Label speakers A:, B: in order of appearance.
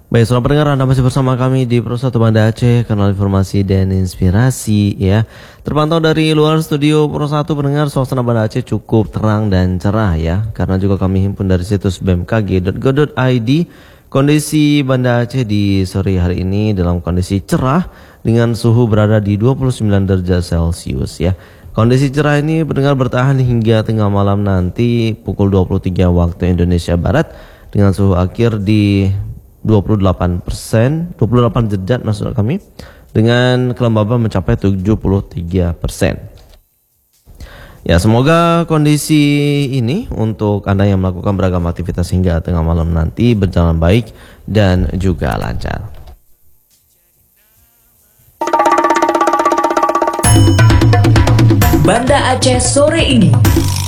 A: Baik, selamat pendengar, Anda masih bersama kami di Pro 1 Banda Aceh, kanal informasi dan inspirasi ya. Terpantau dari luar studio Pro 1 pendengar, suasana Banda Aceh cukup terang dan cerah ya. Karena juga kami himpun dari situs bmkg.go.id. Kondisi Banda Aceh di sore hari ini dalam kondisi cerah dengan suhu berada di 29 derajat Celcius ya. Kondisi cerah ini pendengar bertahan hingga tengah malam nanti pukul 23 waktu Indonesia Barat dengan suhu akhir di 28%, 28 derajat maksud kami, dengan kelembaban mencapai 73%. Ya, semoga kondisi ini untuk Anda yang melakukan beragam aktivitas hingga tengah malam nanti berjalan baik dan juga lancar.
B: Banda Aceh sore ini.